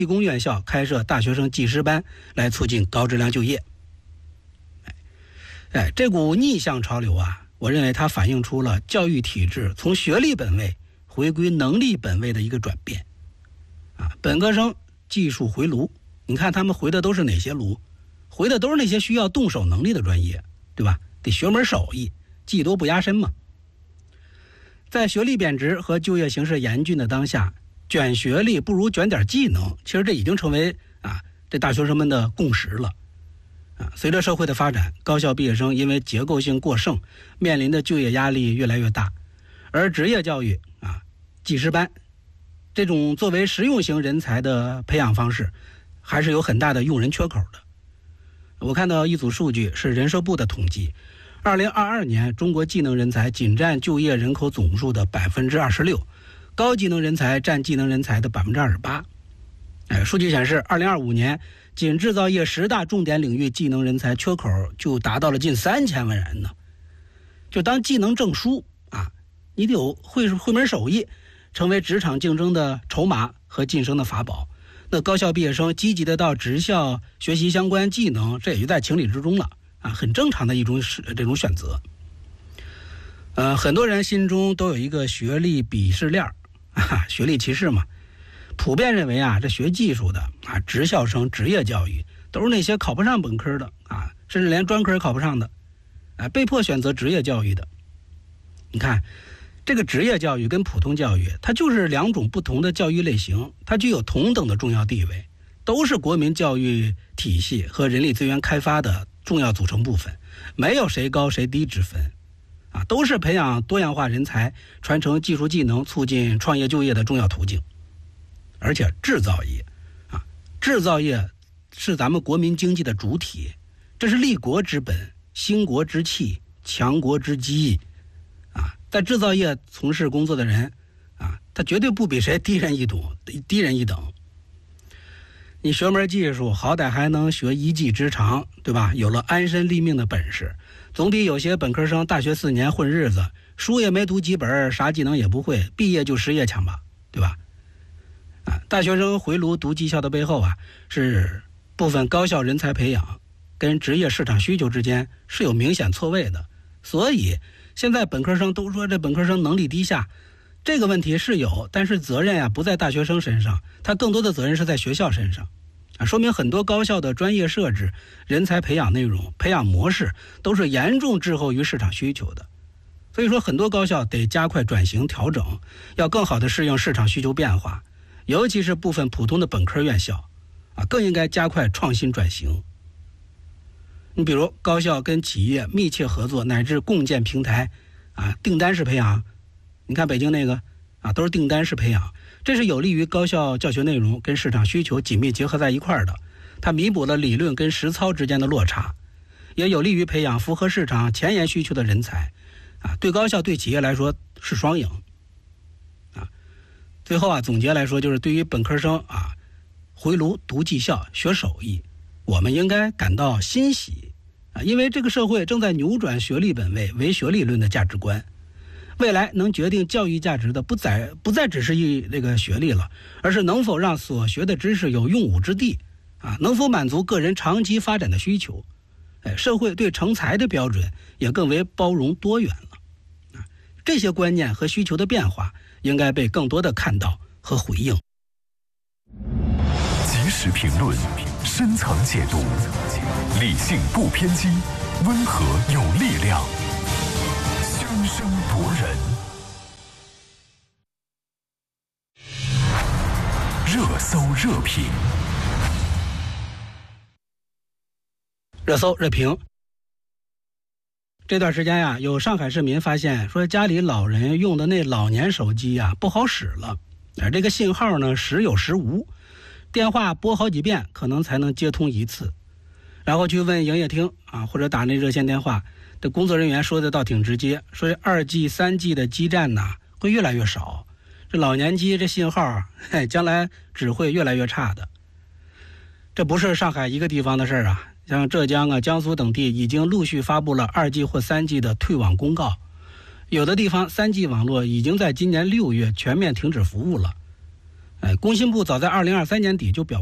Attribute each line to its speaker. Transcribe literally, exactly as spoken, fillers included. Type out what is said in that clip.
Speaker 1: 理工院校开设大学生技师班，来促进高质量就业。哎，这股逆向潮流啊，我认为它反映出了教育体制从学历本位回归能力本位的一个转变。啊，本科生技术回炉，你看他们回的都是哪些炉？回的都是那些需要动手能力的专业，对吧？得学门手艺，技多不压身嘛。在学历贬值和就业形势严峻的当下，卷学历不如卷点技能，其实这已经成为啊这大学生们的共识了。啊，随着社会的发展，高校毕业生因为结构性过剩，面临的就业压力越来越大，而职业教育啊、技师班这种作为实用型人才的培养方式，还是有很大的用人缺口的。我看到一组数据是人社部的统计，二零二二年中国技能人才仅占就业人口总数的百分之二十六。高技能人才占技能人才的百分之二十八。哎，数据显示，二零二五年仅制造业十大重点领域技能人才缺口就达到了近三千万人呢。就当技能证书啊，你得有会会门手艺，成为职场竞争的筹码和晋升的法宝。那高校毕业生积极的到职校学习相关技能，这也就在情理之中了啊，很正常的一种这种选择。呃，很多人心中都有一个学历鄙视链。啊，学历歧视嘛，普遍认为啊，这学技术的啊，职校生、职业教育都是那些考不上本科的啊，甚至连专科也考不上的，啊，被迫选择职业教育的。你看，这个职业教育跟普通教育，它就是两种不同的教育类型，它具有同等的重要地位，都是国民教育体系和人力资源开发的重要组成部分，没有谁高谁低之分。啊，都是培养多样化人才、传承技术技能、促进创业就业的重要途径。而且制造业，啊，制造业是咱们国民经济的主体，这是立国之本、兴国之器、强国之基。啊，在制造业从事工作的人，啊，他绝对不比谁低人一等，低人一等。你学门技术，好歹还能学一技之长，对吧？有了安身立命的本事。总比有些本科生大学四年混日子，书也没读几本，啥技能也不会，毕业就失业强吧，对吧？啊，大学生回炉读技校的背后啊，是部分高校人才培养跟职业市场需求之间是有明显错位的。所以现在本科生都说这本科生能力低下，这个问题是有，但是责任啊不在大学生身上，他更多的责任是在学校身上。啊，说明很多高校的专业设置、人才培养内容、培养模式都是严重滞后于市场需求的。所以说，很多高校得加快转型调整，要更好的适应市场需求变化。尤其是部分普通的本科院校，啊，更应该加快创新转型。你比如高校跟企业密切合作，乃至共建平台，啊，订单式培养。你看北京那个，啊，都是订单式培养。这是有利于高校教学内容跟市场需求紧密结合在一块儿的，它弥补了理论跟实操之间的落差，也有利于培养符合市场前沿需求的人才，啊，对高校对企业来说是双赢，啊，最后啊总结来说，就是对于本科生啊回炉读技校学手艺，我们应该感到欣喜啊，因为这个社会正在扭转学历本位唯学历论的价值观。未来能决定教育价值的不再不再只是一这个学历了，而是能否让所学的知识有用武之地，啊，能否满足个人长期发展的需求，哎，社会对成才的标准也更为包容多元了，啊，这些观念和需求的变化应该被更多的看到和回应。
Speaker 2: 及时评论，深层解读，理性不偏激，温和有力量。声声夺人，热搜热评。
Speaker 1: 热搜热评。这段时间呀，有上海市民发现说，家里老人用的那老年手机呀不好使了，而这个信号呢时有时无，电话拨好几遍可能才能接通一次，然后去问营业厅啊，或者打那热线电话。这工作人员说的倒挺直接，说二 G、三 G 的基站呢会越来越少，这老年机这信号，嘿，将来只会越来越差的。这不是上海一个地方的事儿啊，像浙江啊、江苏等地已经陆续发布了二 G 或三 G 的退网公告，有的地方三 G 网络已经在今年六月全面停止服务了。 呃，工信部早在二零二三年底就表